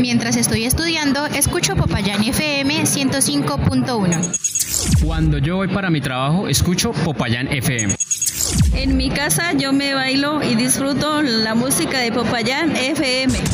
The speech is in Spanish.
Mientras estoy estudiando, escucho Popayán FM 105.1. Cuando yo voy para mi trabajo, escucho Popayán FM. En mi casa yo me bailo y disfruto la música de Popayán FM.